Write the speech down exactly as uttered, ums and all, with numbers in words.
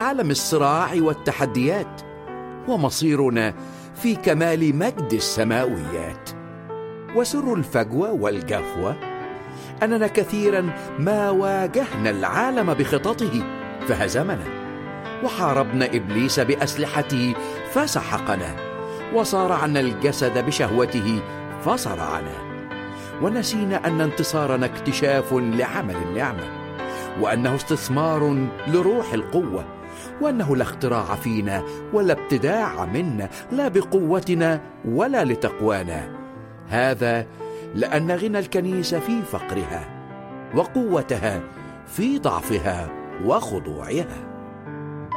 عالم الصراع والتحديات، ومصيرنا في كمال مجد السماويات. وسر الفجوة والجفوة أننا كثيرا ما واجهنا العالم بخططه فهزمنا، وحاربنا إبليس بأسلحته فسحقنا، وصارعنا الجسد بشهوته فصرعنا، ونسينا أن انتصارنا اكتشاف لعمل النعمة، وأنه استثمار لروح القوة، وأنه لا اختراع فينا ولا ابتداع منا، لا بقوتنا ولا لتقوانا. هذا لأن غنى الكنيسة في فقرها، وقوتها في ضعفها وخضوعها.